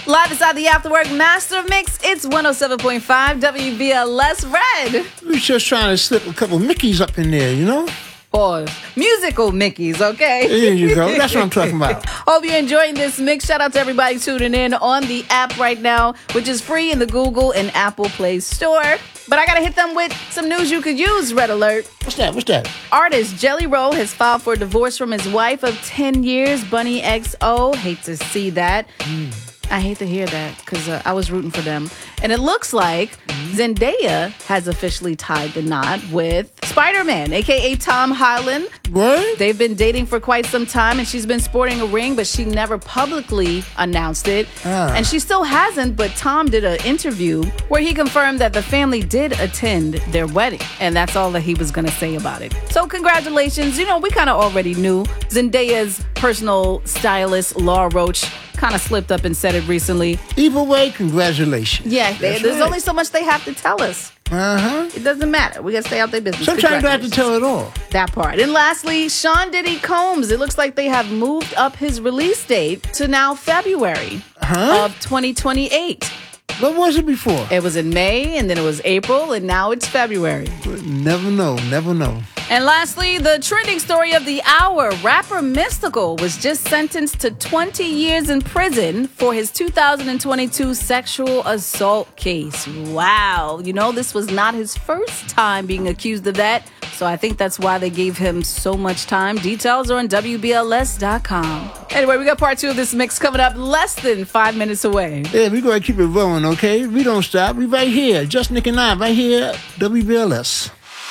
Live inside the Afterwork Master Mix, it's 107.5 WBLS Red. We're just trying to slip a couple Mickeys up in there, you know? Pause. Musical Mickeys, okay? There you go. That's what I'm talking about. Hope you're enjoying this mix. Shout out to everybody tuning in on the app right now, which is free in the Google and Apple Play Store. But I gotta hit them with some news you could use, Red Alert. What's that? Artist Jelly Roll has filed for divorce from his wife of 10 years, Bunny XO. Hate to see that. I hate to hear that because I was rooting for them. And it looks like Zendaya has officially tied the knot with Spider-Man, a.k.a. Tom Holland. What? They've been dating for quite some time, and she's been sporting a ring, but she never publicly announced it. And she still hasn't, but Tom did an interview where he confirmed that the family did attend their wedding, and that's all that he was going to say about it. So congratulations. You know, we kind of already knew. Zendaya personal stylist, Laura Roach, kind of slipped up and said it recently. Either way, congratulations. Yeah, there's only so much they have to tell us. It doesn't matter. We got to stay out their business. Sometimes you have to tell it all. That part. And lastly, Sean Diddy Combs. It looks like they have moved up his release date to now February of 2028. What was it before? It was in May, and then it was April, and now it's February. Never know. And lastly, the trending story of the hour. Rapper Mystical was just sentenced to 20 years in prison for his 2022 sexual assault case. Wow. You know, this was not his first time being accused of that. So I think that's why they gave him so much time. Details are on WBLS.com. Anyway, we got part 2 of this mix coming up less than 5 minutes away. Yeah, we're going to keep it rolling, okay? We don't stop. We right here. Just Nick and I, right here, WBLS.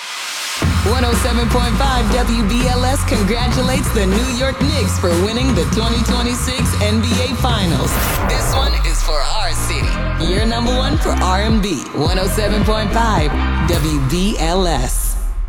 107.5 WBLS congratulates the New York Knicks for winning the 2026 NBA Finals. This one is for our city. Your number one for R&B. 107.5 WBLS.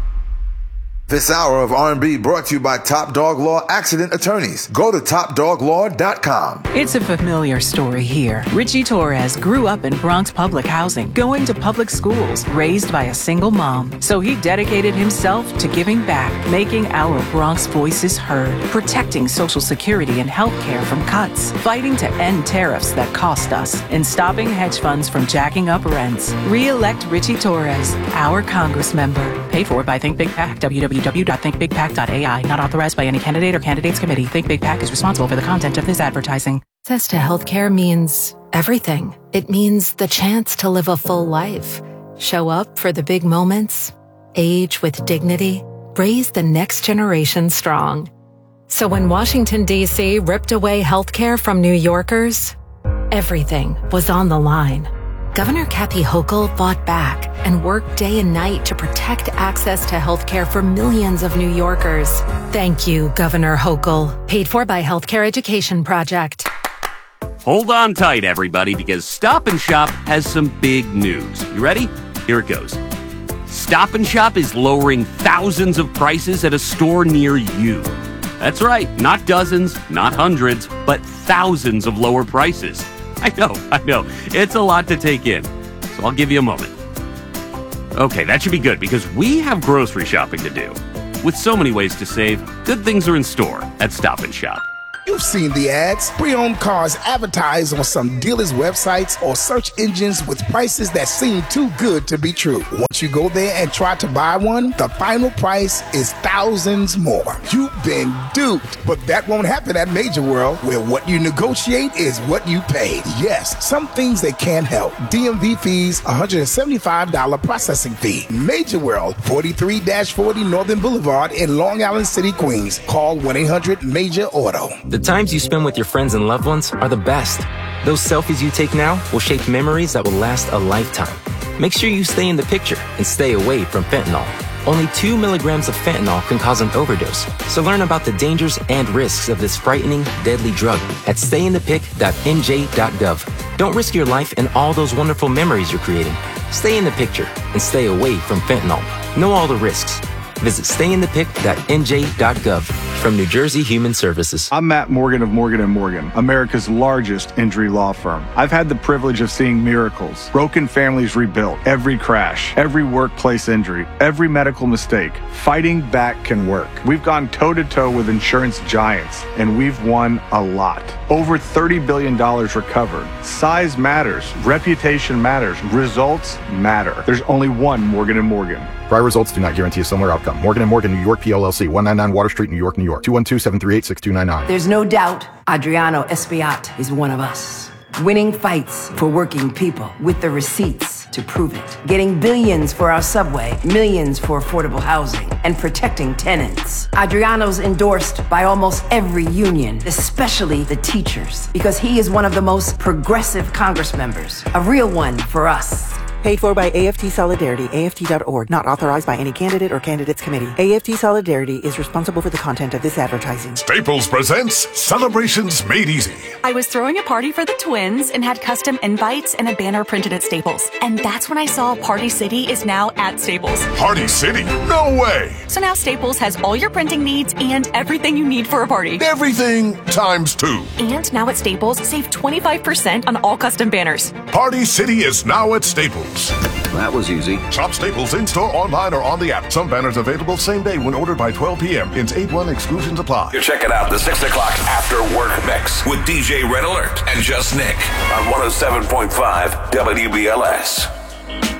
This hour of R&B brought to you by Top Dog Law Accident Attorneys. Go to topdoglaw.com. It's a familiar story here. Richie Torres grew up in Bronx public housing, going to public schools, raised by a single mom. So he dedicated himself to giving back, making our Bronx voices heard, protecting Social Security and health care from cuts, fighting to end tariffs that cost us, and stopping hedge funds from jacking up rents. Re-elect Richie Torres, our Congress member. Paid for by Think Big PAC, www.thinkbigpac.ai. Not authorized by any candidate or candidates committee. Think Big PAC is responsible for the content of this advertising. Access to healthcare means everything. It means the chance to live a full life, show up for the big moments, age with dignity, raise the next generation strong. So when Washington, D.C. ripped away healthcare from New Yorkers, everything was on the line. Governor Kathy Hochul fought back and worked day and night to protect access to healthcare for millions of New Yorkers. Thank you, Governor Hochul. Paid for by Healthcare Education Project. Hold on tight, everybody, because Stop & Shop has some big news. You ready? Here it goes. Stop & Shop is lowering thousands of prices at a store near you. That's right, not dozens, not hundreds, but thousands of lower prices. I know. It's a lot to take in, so I'll give you a moment. Okay, that should be good because we have grocery shopping to do. With so many ways to save, good things are in store at Stop & Shop. You've seen the ads. Pre-owned cars advertised on some dealers' websites or search engines with prices that seem too good to be true. Once you go there and try to buy one, the final price is thousands more. You've been duped. But that won't happen at Major World, where what you negotiate is what you pay. Yes, some things they can't help. DMV fees, $175 processing fee. Major World, 43-40 Northern Boulevard in Long Island City, Queens. Call 1-800-MAJOR-AUTO. The times you spend with your friends and loved ones are the best. Those selfies you take now will shape memories that will last a lifetime. Make sure you stay in the picture and stay away from fentanyl. Only 2 milligrams of fentanyl can cause an overdose. So learn about the dangers and risks of this frightening, deadly drug at stayinthepic.nj.gov. Don't risk your life and all those wonderful memories you're creating. Stay in the picture and stay away from fentanyl. Know all the risks. Visit stayinthepic.nj.gov. from New Jersey Human Services. I'm Matt Morgan of Morgan & Morgan, America's largest injury law firm. I've had the privilege of seeing miracles, broken families rebuilt, every crash, every workplace injury, every medical mistake. Fighting back can work. We've gone toe-to-toe with insurance giants, and we've won a lot. Over $30 billion recovered. Size matters. Reputation matters. Results matter. There's only one Morgan & Morgan. Prior results do not guarantee a similar outcome. Morgan & Morgan, New York, PLLC, 199 Water Street, New York, New York, 212-738-6299. There's no doubt Adriano Espiat is one of us. Winning fights for working people with the receipts to prove it. Getting billions for our subway, millions for affordable housing, and protecting tenants. Adriano's endorsed by almost every union, especially the teachers, because he is one of the most progressive Congress members. A real one for us. Paid for by AFT Solidarity, AFT.org, not authorized by any candidate or candidates committee. AFT Solidarity is responsible for the content of this advertising. Staples presents Celebrations Made Easy. I was throwing a party for the twins and had custom invites and a banner printed at Staples. And that's when I saw Party City is now at Staples. Party City? No way! So now Staples has all your printing needs and everything you need for a party. Everything times 2. And now at Staples, save 25% on all custom banners. Party City is now at Staples. That was easy. Shop Staples in-store, online, or on the app. Some banners available same day when ordered by 12 p.m. Ins 8-1 exclusions apply. You're checking out the 6 o'clock After Work Mix with DJ Red Alert and Just Nick on 107.5 WBLS.